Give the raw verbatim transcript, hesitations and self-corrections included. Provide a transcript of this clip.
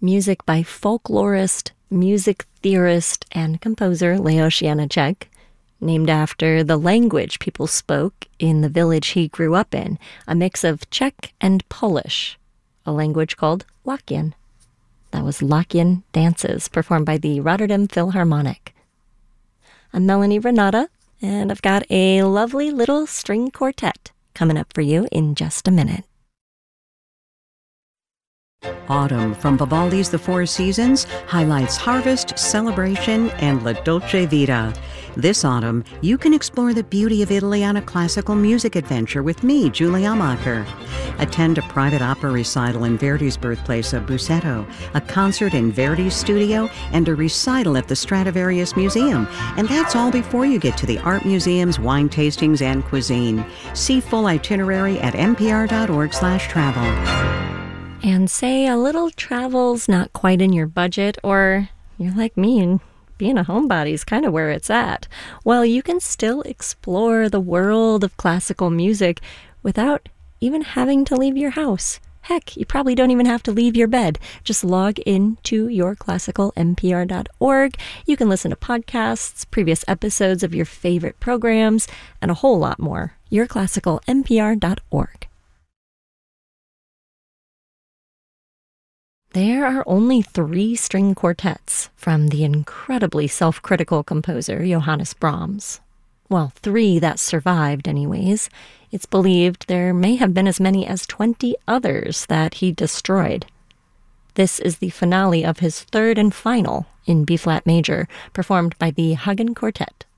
music by folklorist, music theorist, and composer Leoš Janáček, named after the language people spoke in the village he grew up in, a mix of Czech and Polish, a language called Latvian. That was Latvian dances performed by the Rotterdam Philharmonic. I'm Melanie Renata, and I've got a lovely little string quartet coming up for you in just a minute. Autumn from Vivaldi's The Four Seasons highlights harvest, celebration, and La Dolce Vita. This autumn, you can explore the beauty of Italy on a classical music adventure with me, Julie Amacher. Attend a private opera recital in Verdi's birthplace of Busseto, a concert in Verdi's studio, and a recital at the Stradivarius Museum. And that's all before you get to the art museums, wine tastings, and cuisine. See full itinerary at npr.org slash travel. And say a little travel's not quite in your budget, or you're like me and being a homebody is kind of where it's at. Well, you can still explore the world of classical music without even having to leave your house. Heck, you probably don't even have to leave your bed. Just log in to your classical N P R dot org. You can listen to podcasts, previous episodes of your favorite programs, and a whole lot more. your classical N P R dot org. There are only three string quartets from the incredibly self-critical composer Johannes Brahms. Well, three that survived anyways. It's believed there may have been as many as twenty others that he destroyed. This is the finale of his third and final in B-flat major, performed by the Hagen Quartet.